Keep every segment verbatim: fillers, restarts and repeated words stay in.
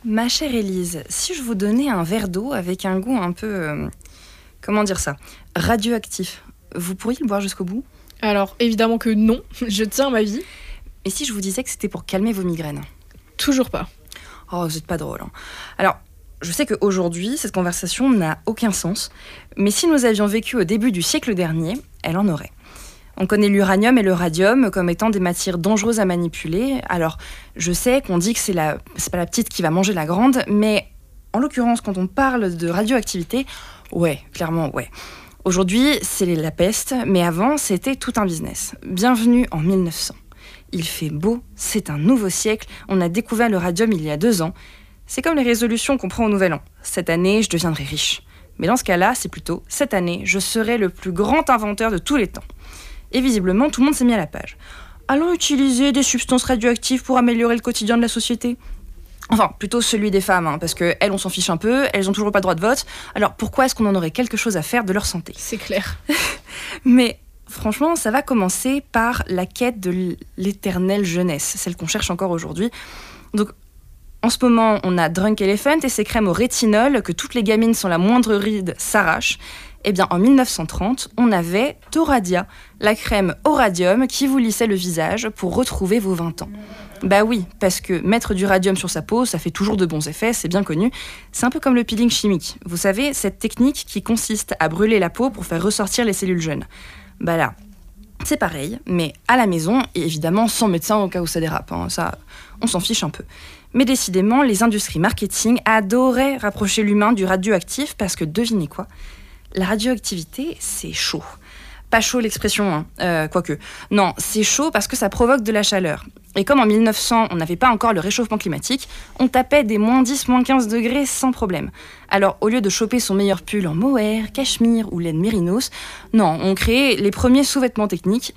Ma chère Élise, si je vous donnais un verre d'eau avec un goût un peu... euh, comment dire ça radioactif, vous pourriez le boire jusqu'au bout? Alors, évidemment que non, je tiens ma vie. Et si je vous disais que c'était pour calmer vos migraines? Toujours pas. Oh, vous êtes pas drôle. Hein. Alors, je sais qu'aujourd'hui, cette conversation n'a aucun sens, mais si nous avions vécu au début du siècle dernier, elle en aurait. On connaît l'uranium et le radium comme étant des matières dangereuses à manipuler. Alors, je sais qu'on dit que c'est, la, c'est pas la petite qui va manger la grande, mais en l'occurrence, quand on parle de radioactivité, ouais, clairement, ouais. Aujourd'hui, c'est la peste, mais avant, c'était tout un business. Bienvenue en mille neuf cents. Il fait beau, c'est un nouveau siècle, on a découvert le radium il y a deux ans. C'est comme les résolutions qu'on prend au Nouvel An. Cette année, je deviendrai riche. Mais dans ce cas-là, c'est plutôt cette année, je serai le plus grand inventeur de tous les temps. Et visiblement, tout le monde s'est mis à la page. Allons utiliser des substances radioactives pour améliorer le quotidien de la société. Enfin, plutôt celui des femmes, hein, parce qu'elles, on s'en fiche un peu, elles ont toujours pas le droit de vote. Alors pourquoi est-ce qu'on en aurait quelque chose à faire de leur santé? C'est clair. Mais franchement, ça va commencer par la quête de l'éternelle jeunesse, celle qu'on cherche encore aujourd'hui. Donc, en ce moment, on a Drunk Elephant et ses crèmes au rétinol que toutes les gamines sans la moindre ride s'arrachent. Eh bien, en mille neuf cent trente, on avait Thoradia, la crème au radium qui vous lissait le visage pour retrouver vos vingt ans. Bah oui, parce que mettre du radium sur sa peau, ça fait toujours de bons effets, c'est bien connu. C'est un peu comme le peeling chimique. Vous savez, cette technique qui consiste à brûler la peau pour faire ressortir les cellules jeunes. Bah là, c'est pareil, mais à la maison, et évidemment sans médecin au cas où ça dérape. Hein, ça, on s'en fiche un peu. Mais décidément, les industries marketing adoraient rapprocher l'humain du radioactif parce que devinez quoi ? La radioactivité, c'est chaud. Pas chaud l'expression, hein. euh, quoique. Non, c'est chaud parce que ça provoque de la chaleur. Et comme en mille neuf cents, on n'avait pas encore le réchauffement climatique, on tapait des moins dix, moins quinze degrés sans problème. Alors, au lieu de choper son meilleur pull en mohair, cachemire ou laine mérinos, non, on créait les premiers sous-vêtements techniques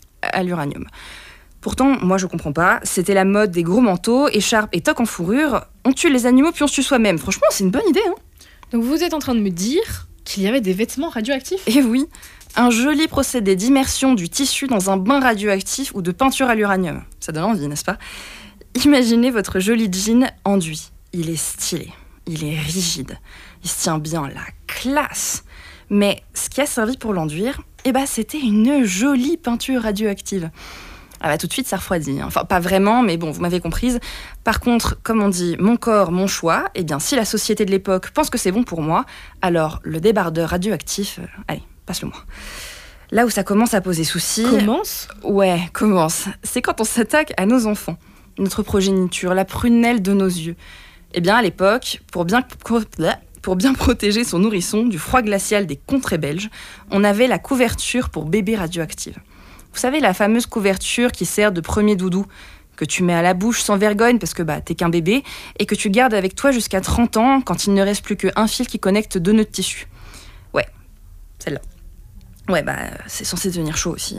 à l'uranium. Pourtant, moi je comprends pas, c'était la mode des gros manteaux, écharpes et toques en fourrure. On tue les animaux puis on se tue soi-même. Franchement, c'est une bonne idée, hein. Donc vous êtes en train de me dire qu'il y avait des vêtements radioactifs? Eh oui, un joli procédé d'immersion du tissu dans un bain radioactif ou de peinture à l'uranium. Ça donne envie, n'est-ce pas? Imaginez votre joli jean enduit. Il est stylé, il est rigide, il se tient bien, la classe. Mais ce qui a servi pour l'enduire, eh ben, c'était une jolie peinture radioactive. Ah bah tout de suite, ça refroidit. Hein. Enfin, pas vraiment, mais bon, vous m'avez comprise. Par contre, comme on dit, mon corps, mon choix, eh bien, si la société de l'époque pense que c'est bon pour moi, alors le débardeur radioactif, euh, allez, passe-le-moi. Là où ça commence à poser souci... Commence ? Ouais, commence. C'est quand on s'attaque à nos enfants, notre progéniture, la prunelle de nos yeux. Eh bien, à l'époque, pour bien... Pour bien protéger son nourrisson du froid glacial des contrées belges, on avait la couverture pour bébé radioactive. Vous savez, la fameuse couverture qui sert de premier doudou, que tu mets à la bouche sans vergogne parce que bah, t'es qu'un bébé, et que tu gardes avec toi jusqu'à trente ans quand il ne reste plus qu'un fil qui connecte deux nœuds de tissu. Ouais, celle-là. Ouais, bah, c'est censé devenir chaud aussi.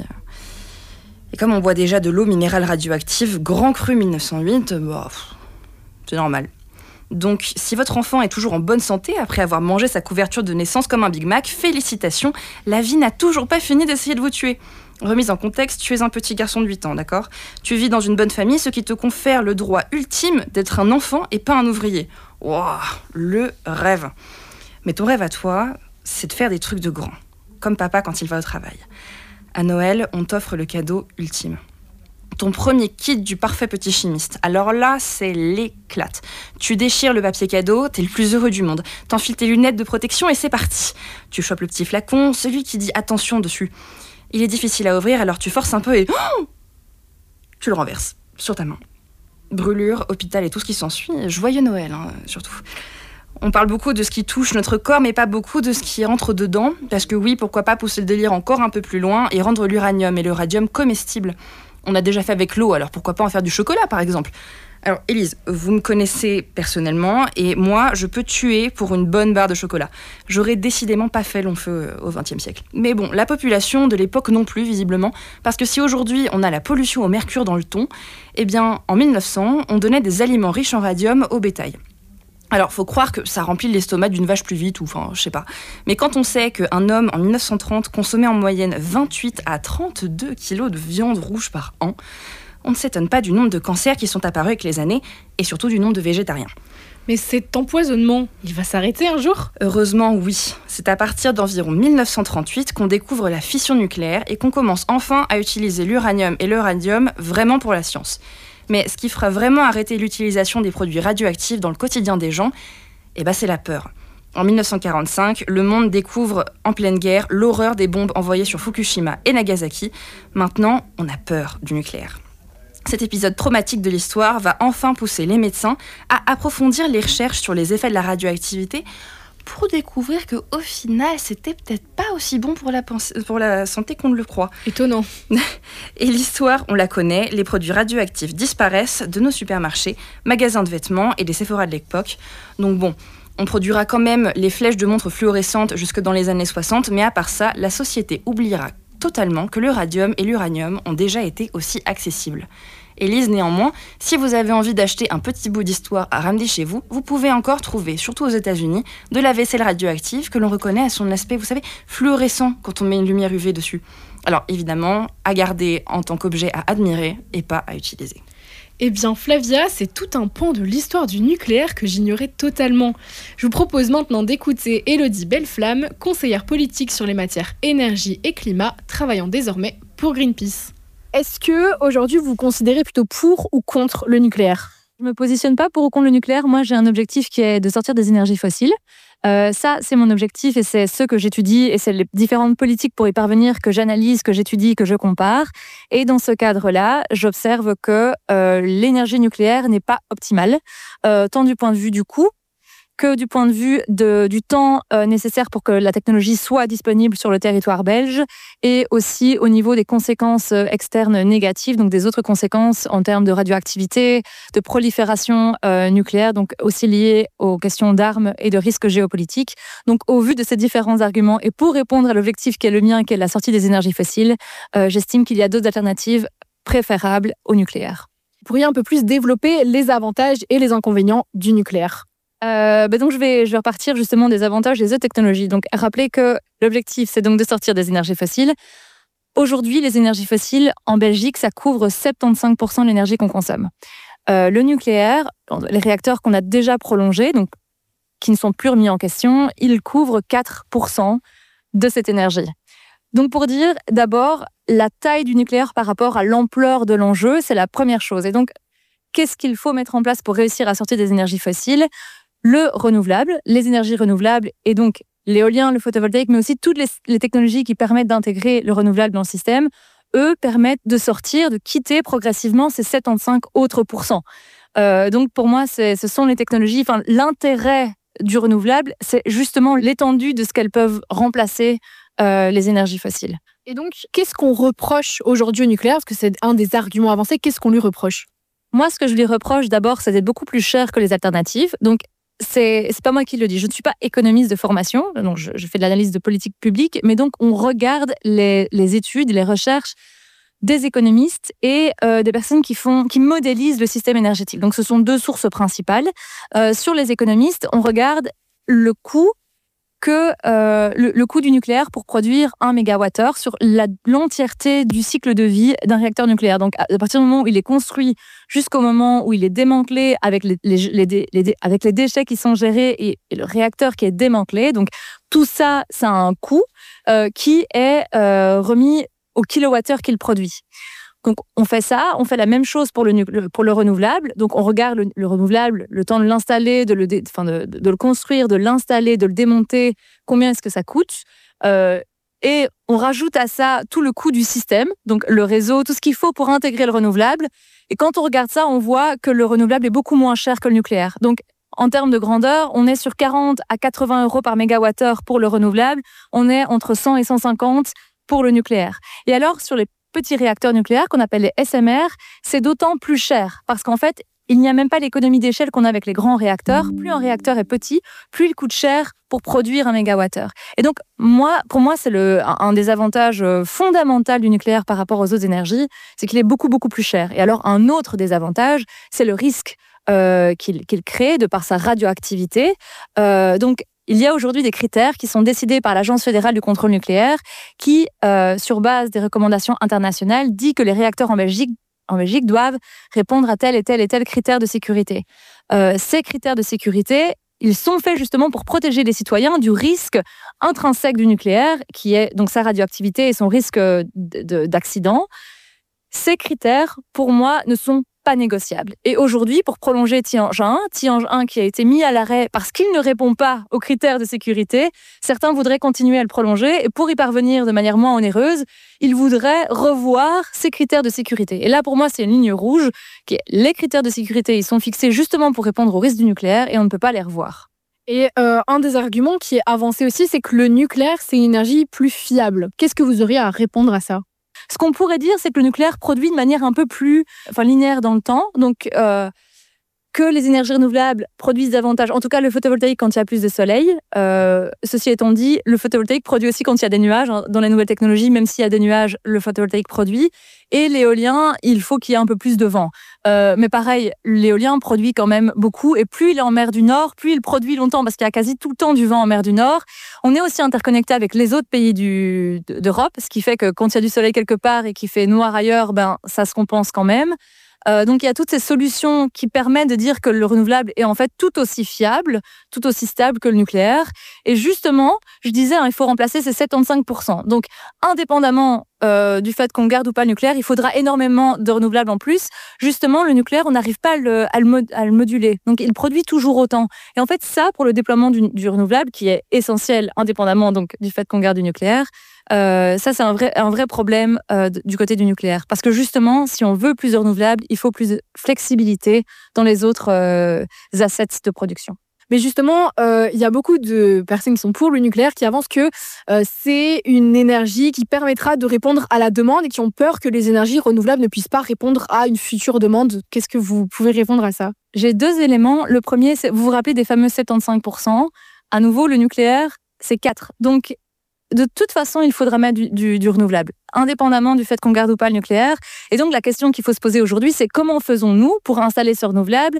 Et comme on boit déjà de l'eau minérale radioactive, Grand Cru mille neuf cent huit, bah, pff, c'est normal. Donc, si votre enfant est toujours en bonne santé après avoir mangé sa couverture de naissance comme un Big Mac, félicitations, la vie n'a toujours pas fini d'essayer de vous tuer. Remise en contexte, tu es un petit garçon de huit ans, d'accord ? Tu vis dans une bonne famille, ce qui te confère le droit ultime d'être un enfant et pas un ouvrier. Waouh, le rêve. Mais ton rêve à toi, c'est de faire des trucs de grand, comme papa quand il va au travail. À Noël, on t'offre le cadeau ultime. Ton premier kit du parfait petit chimiste. Alors là, c'est l'éclate. Tu déchires le papier cadeau, t'es le plus heureux du monde. T'enfiles tes lunettes de protection et c'est parti. Tu chopes le petit flacon, celui qui dit « attention » dessus. Il est difficile à ouvrir, alors tu forces un peu et... Oh, tu le renverses sur ta main. Brûlure, hôpital et tout ce qui s'ensuit. Joyeux Noël, hein, surtout. On parle beaucoup de ce qui touche notre corps, mais pas beaucoup de ce qui rentre dedans. Parce que oui, pourquoi pas pousser le délire encore un peu plus loin et rendre l'uranium et le radium comestibles. On a déjà fait avec l'eau, alors pourquoi pas en faire du chocolat, par exemple ? Alors, Élise, vous me connaissez personnellement, et moi, je peux tuer pour une bonne barre de chocolat. J'aurais décidément pas fait long feu au vingtième siècle. Mais bon, la population de l'époque non plus, visiblement, parce que si aujourd'hui, on a la pollution au mercure dans le thon, eh bien, en mille neuf cents, on donnait des aliments riches en radium au bétail. Alors, faut croire que ça remplit l'estomac d'une vache plus vite, ou enfin, je sais pas. Mais quand on sait qu'un homme, en mille neuf cent trente, consommait en moyenne vingt-huit à trente-deux kilos de viande rouge par an, on ne s'étonne pas du nombre de cancers qui sont apparus avec les années, et surtout du nombre de végétariens. Mais cet empoisonnement, il va s'arrêter un jour ? Heureusement, oui. C'est à partir d'environ mille neuf cent trente-huit qu'on découvre la fission nucléaire et qu'on commence enfin à utiliser l'uranium et le radium vraiment pour la science. Mais ce qui fera vraiment arrêter l'utilisation des produits radioactifs dans le quotidien des gens, eh ben c'est la peur. En mille neuf cent quarante-cinq, le monde découvre en pleine guerre l'horreur des bombes envoyées sur Fukushima et Nagasaki. Maintenant, on a peur du nucléaire. Cet épisode traumatique de l'histoire va enfin pousser les médecins à approfondir les recherches sur les effets de la radioactivité pour découvrir qu'au final, c'était peut-être pas aussi bon pour la, pens- pour la santé qu'on ne le croit. Étonnant. Et l'histoire, on la connaît, les produits radioactifs disparaissent de nos supermarchés, magasins de vêtements et des Sephora de l'époque. Donc bon, on produira quand même les flèches de montres fluorescentes jusque dans les années soixante, mais à part ça, la société oubliera totalement que le radium et l'uranium ont déjà été aussi accessibles. Élise, néanmoins, si vous avez envie d'acheter un petit bout d'histoire à ramener chez vous, vous pouvez encore trouver, surtout aux États-Unis, de la vaisselle radioactive que l'on reconnaît à son aspect, vous savez, fluorescent quand on met une lumière U V dessus. Alors évidemment, à garder en tant qu'objet à admirer et pas à utiliser. Eh bien, Flavia, c'est tout un pan de l'histoire du nucléaire que j'ignorais totalement. Je vous propose maintenant d'écouter Élodie Belleflamme, conseillère politique sur les matières énergie et climat, travaillant désormais pour Greenpeace. Est-ce que aujourd'hui vous vous considérez plutôt pour ou contre le nucléaire ? Je me positionne pas pour ou contre le nucléaire. Moi, j'ai un objectif qui est de sortir des énergies fossiles. Euh, ça, c'est mon objectif et c'est ce que j'étudie et c'est les différentes politiques pour y parvenir que j'analyse, que j'étudie, que je compare. Et dans ce cadre-là, j'observe que euh, l'énergie nucléaire n'est pas optimale, euh, tant du point de vue du coût que du point de vue de, du temps euh, nécessaire pour que la technologie soit disponible sur le territoire belge et aussi au niveau des conséquences externes négatives, donc des autres conséquences en termes de radioactivité, de prolifération euh, nucléaire, donc aussi liées aux questions d'armes et de risques géopolitiques. Donc au vu de ces différents arguments et pour répondre à l'objectif qui est le mien, qui est la sortie des énergies fossiles, euh, j'estime qu'il y a d'autres alternatives préférables au nucléaire. Vous pourriez un peu plus développer les avantages et les inconvénients du nucléaire ? Euh, bah donc je vais, je vais repartir justement des avantages des autres technologies. Donc, rappelez que l'objectif, c'est donc de sortir des énergies fossiles. Aujourd'hui, les énergies fossiles, en Belgique, ça couvre soixante-quinze pour cent de l'énergie qu'on consomme. Euh, le nucléaire, les réacteurs qu'on a déjà prolongés, donc qui ne sont plus remis en question, ils couvrent quatre pour cent de cette énergie. Donc, pour dire, d'abord, la taille du nucléaire par rapport à l'ampleur de l'enjeu, c'est la première chose. Et donc, qu'est-ce qu'il faut mettre en place pour réussir à sortir des énergies fossiles ? Le renouvelable, les énergies renouvelables et donc l'éolien, le photovoltaïque, mais aussi toutes les, les technologies qui permettent d'intégrer le renouvelable dans le système, eux permettent de sortir, de quitter progressivement ces soixante-quinze autres pourcents. Euh, donc pour moi, c'est, ce sont les technologies, enfin l'intérêt du renouvelable, c'est justement l'étendue de ce qu'elles peuvent remplacer euh, les énergies fossiles. Et donc, qu'est-ce qu'on reproche aujourd'hui au nucléaire ? Parce que c'est un des arguments avancés, qu'est-ce qu'on lui reproche ? Moi, ce que je lui reproche d'abord, c'est d'être beaucoup plus cher que les alternatives. Donc, C'est, c'est pas moi qui le dis. Je ne suis pas économiste de formation, donc je, je fais de l'analyse de politique publique, mais donc on regarde les, les études, les recherches des économistes et euh, des personnes qui, font, qui modélisent le système énergétique. Donc ce sont deux sources principales. Euh, sur les économistes, on regarde le coût que euh, le, le coût du nucléaire pour produire un mégawattheure sur la, l'entièreté du cycle de vie d'un réacteur nucléaire. Donc, à partir du moment où il est construit jusqu'au moment où il est démantelé avec les, les, les, les, les, avec les déchets qui sont gérés et, et le réacteur qui est démantelé. Donc, tout ça, ça a un coût euh, qui est euh, remis au kilowattheure qu'il produit. Donc, on fait ça, on fait la même chose pour le, pour le renouvelable. Donc, on regarde le, le renouvelable, le temps de l'installer, de le, dé, enfin de, de, de le construire, de l'installer, de le démonter, combien est-ce que ça coûte. Euh, et on rajoute à ça tout le coût du système, donc le réseau, tout ce qu'il faut pour intégrer le renouvelable. Et quand on regarde ça, on voit que le renouvelable est beaucoup moins cher que le nucléaire. Donc, en termes de grandeur, on est sur quarante à quatre-vingts euros par mégawattheure pour le renouvelable. On est entre cent et cent cinquante pour le nucléaire. Et alors, sur les petits réacteurs nucléaires qu'on appelle les S M R, c'est d'autant plus cher parce qu'en fait, il n'y a même pas l'économie d'échelle qu'on a avec les grands réacteurs. Plus un réacteur est petit, plus il coûte cher pour produire un mégawattheure. Et donc, moi, pour moi, c'est le, un, un des avantages fondamentaux du nucléaire par rapport aux autres énergies, c'est qu'il est beaucoup, beaucoup plus cher. Et alors, un autre désavantage, c'est le risque euh, qu'il, qu'il crée de par sa radioactivité. Euh, donc, il y a aujourd'hui des critères qui sont décidés par l'Agence fédérale du contrôle nucléaire qui, euh, sur base des recommandations internationales, dit que les réacteurs en Belgique en Belgique doivent répondre à tel et tel et tel critère de sécurité. Euh, ces critères de sécurité, ils sont faits justement pour protéger les citoyens du risque intrinsèque du nucléaire, qui est donc sa radioactivité et son risque de, de, d'accident. Ces critères, pour moi, ne sont pas négociables. Et aujourd'hui, pour prolonger Tihange un, Tihange un qui a été mis à l'arrêt parce qu'il ne répond pas aux critères de sécurité, certains voudraient continuer à le prolonger et pour y parvenir de manière moins onéreuse, ils voudraient revoir ces critères de sécurité. Et là, pour moi, c'est une ligne rouge. Qui est, les critères de sécurité, ils sont fixés justement pour répondre aux risques du nucléaire et on ne peut pas les revoir. Et euh, un des arguments qui est avancé aussi, c'est que le nucléaire, c'est une énergie plus fiable. Qu'est-ce que vous auriez à répondre à ça ? Ce qu'on pourrait dire, c'est que le nucléaire produit de manière un peu plus enfin, linéaire dans le temps. Donc, euh, que les énergies renouvelables produisent davantage, en tout cas le photovoltaïque quand il y a plus de soleil. Euh, ceci étant dit, le photovoltaïque produit aussi quand il y a des nuages. Dans les nouvelles technologies, même s'il y a des nuages, le photovoltaïque produit. Et l'éolien, il faut qu'il y ait un peu plus de vent. Euh, mais pareil, l'éolien produit quand même beaucoup. Et plus il est en mer du Nord, plus il produit longtemps, parce qu'il y a quasi tout le temps du vent en mer du Nord. On est aussi interconnecté avec les autres pays du, d'Europe, ce qui fait que quand il y a du soleil quelque part et qu'il fait noir ailleurs, ben, ça se compense quand même. Euh, donc il y a toutes ces solutions qui permettent de dire que le renouvelable est en fait tout aussi fiable, tout aussi stable que le nucléaire. Et justement, je disais, hein, il faut remplacer ces soixante-quinze pour cent. Donc indépendamment euh, du fait qu'on garde ou pas le nucléaire, il faudra énormément de renouvelables en plus. Justement, le nucléaire, on n'arrive pas à le, à, le mod, à le moduler. Donc il produit toujours autant. Et en fait, ça, pour le déploiement du, du renouvelable, qui est essentiel indépendamment donc, du fait qu'on garde du nucléaire, Euh, ça, c'est un vrai, un vrai problème euh, du côté du nucléaire. Parce que justement, si on veut plus de renouvelables, il faut plus de flexibilité dans les autres euh, assets de production. Mais justement, euh, il y a beaucoup de personnes qui sont pour le nucléaire qui avancent que euh, c'est une énergie qui permettra de répondre à la demande et qui ont peur que les énergies renouvelables ne puissent pas répondre à une future demande. Qu'est-ce que vous pouvez répondre à ça ? J'ai deux éléments. Le premier, c'est, vous vous rappelez des fameux soixante-quinze pour cent. À nouveau, le nucléaire, c'est quatre. Donc, de toute façon, il faudra mettre du, du, du renouvelable, indépendamment du fait qu'on garde ou pas le nucléaire. Et donc, la question qu'il faut se poser aujourd'hui, c'est comment faisons-nous pour installer ce renouvelable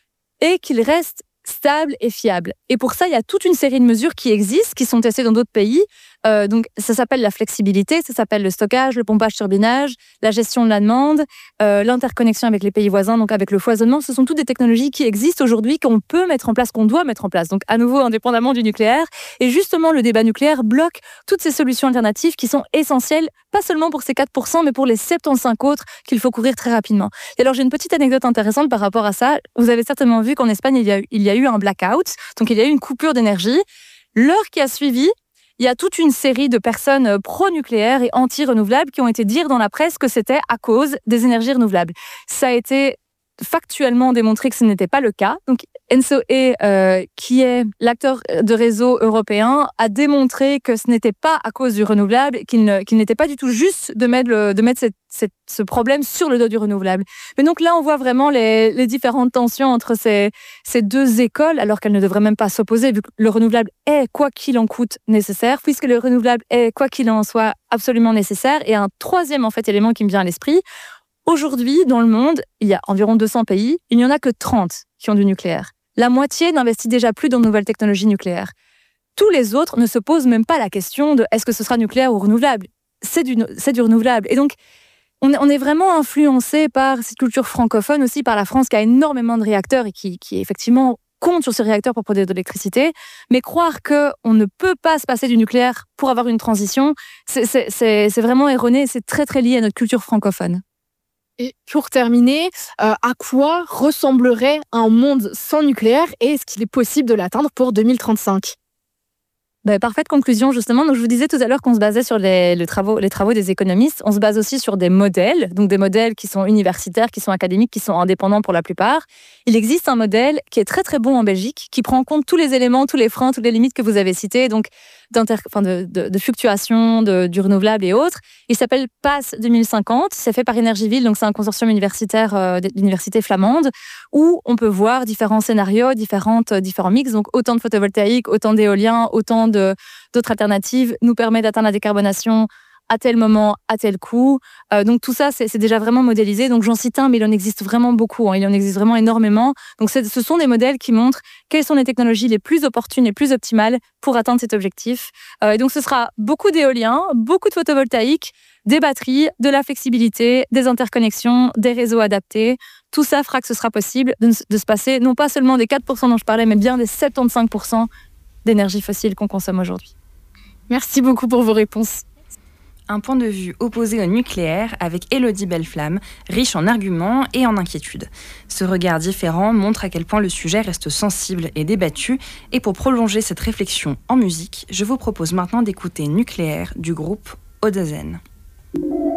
et qu'il reste stable et fiable. Et pour ça, il y a toute une série de mesures qui existent, qui sont testées dans d'autres pays. Euh, donc, ça s'appelle la flexibilité, ça s'appelle le stockage, le pompage-turbinage, la gestion de la demande, euh, l'interconnexion avec les pays voisins, donc avec le foisonnement. Ce sont toutes des technologies qui existent aujourd'hui, qu'on peut mettre en place, qu'on doit mettre en place. Donc, à nouveau, indépendamment du nucléaire. Et justement, le débat nucléaire bloque toutes ces solutions alternatives qui sont essentielles, pas seulement pour ces quatre pour cent, mais pour les soixante-quinze autres qu'il faut courir très rapidement. Et alors, j'ai une petite anecdote intéressante par rapport à ça. Vous avez certainement vu qu'en Espagne, il y a eu, il y a eu un blackout, donc il y a eu une coupure d'énergie. L'heure qui a suivi, il y a toute une série de personnes pro-nucléaires et anti-renouvelables qui ont été dire dans la presse que c'était à cause des énergies renouvelables. Ça a été factuellement démontré que ce n'était pas le cas. Donc, N S O E, euh, qui est l'acteur de réseau européen, a démontré que ce n'était pas à cause du renouvelable, qu'il, ne, qu'il n'était pas du tout juste de mettre, le, de mettre cette, cette, ce problème sur le dos du renouvelable. Mais donc là, on voit vraiment les, les différentes tensions entre ces, ces deux écoles, alors qu'elles ne devraient même pas s'opposer, vu que le renouvelable est, quoi qu'il en coûte, nécessaire, puisque le renouvelable est, quoi qu'il en soit, absolument nécessaire. Et un troisième en fait, élément qui me vient à l'esprit, aujourd'hui, dans le monde, il y a environ deux cents pays, il n'y en a que trente qui ont du nucléaire. La moitié n'investit déjà plus dans de nouvelles technologies nucléaires. Tous les autres ne se posent même pas la question de est-ce que ce sera nucléaire ou renouvelable. C'est du, c'est du renouvelable. Et donc, on est, on est vraiment influencé par cette culture francophone, aussi par la France qui a énormément de réacteurs et qui, qui effectivement compte sur ces réacteurs pour produire de l'électricité. Mais croire qu'on ne peut pas se passer du nucléaire pour avoir une transition, c'est, c'est, c'est, c'est vraiment erroné. C'est très, très lié à notre culture francophone. Et pour terminer, euh, à quoi ressemblerait un monde sans nucléaire et est-ce qu'il est possible de l'atteindre pour deux mille trente-cinq ? Ben, parfaite conclusion, justement. Donc, je vous disais tout à l'heure qu'on se basait sur les, les, travaux, les travaux des économistes. On se base aussi sur des modèles, donc des modèles qui sont universitaires, qui sont académiques, qui sont indépendants pour la plupart. Il existe un modèle qui est très, très bon en Belgique, qui prend en compte tous les éléments, tous les freins, toutes les limites que vous avez cités, donc enfin de, de, de fluctuation, de, du renouvelable et autres. Il s'appelle P A S deux mille cinquante. C'est fait par Energieville, donc c'est un consortium universitaire euh, d'université flamande, où on peut voir différents scénarios, différentes, différents mix, donc autant de photovoltaïque, autant d'éolien, autant de, d'autres alternatives, nous permet d'atteindre la décarbonation à tel moment, à tel coût. Euh, donc tout ça, c'est, c'est déjà vraiment modélisé. Donc j'en cite un, mais il en existe vraiment beaucoup. Hein. Il en existe vraiment énormément. Donc c'est, ce sont des modèles qui montrent quelles sont les technologies les plus opportunes, les plus optimales pour atteindre cet objectif. Euh, et donc ce sera beaucoup d'éolien, beaucoup de photovoltaïque, des batteries, de la flexibilité, des interconnexions, des réseaux adaptés. Tout ça fera que ce sera possible de, de se passer non pas seulement des quatre pour cent dont je parlais, mais bien des soixante-quinze pour cent d'énergie fossile qu'on consomme aujourd'hui. Merci beaucoup pour vos réponses. Un point de vue opposé au nucléaire avec Élodie Belleflamme, riche en arguments et en inquiétudes. Ce regard différent montre à quel point le sujet reste sensible et débattu. Et pour prolonger cette réflexion en musique, je vous propose maintenant d'écouter Nucléaire du groupe Odezen.